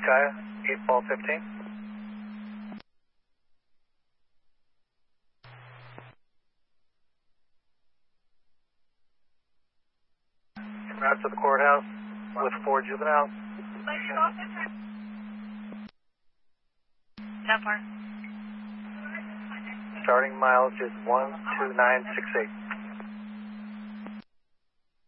Kaya, 8 ball 15. Route to the courthouse with 4 juveniles. How far? Starting mileage is 12968.